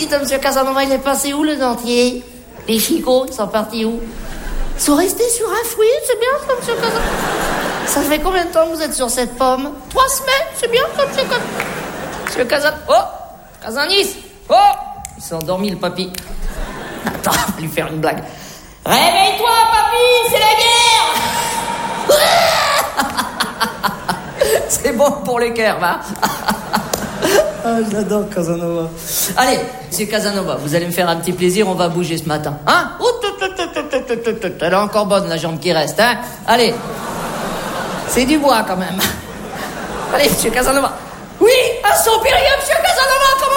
dites, monsieur Casanova, il est passé où, le dentier? Les chicots, ils sont partis où? Ils sont restés sur un fruit, c'est bien, ça, monsieur Casanova. Ça fait combien de temps que vous êtes sur cette pomme? 3 semaines, c'est bien, ça, monsieur Casanova. Oh, Casanis. Oh, il s'est endormi, le papy. Attends, on va lui faire une blague. Réveille-toi, papy, c'est la guerre. C'est bon pour les cœurs, va. Ah, j'adore Casanova. Allez, monsieur Casanova, vous allez me faire un petit plaisir, on va bouger ce matin. Hein? Elle est encore bonne, la jambe qui reste, hein? Allez. C'est du bois, quand même. Allez, monsieur Casanova. Oui, un soupir, monsieur Casanova, comment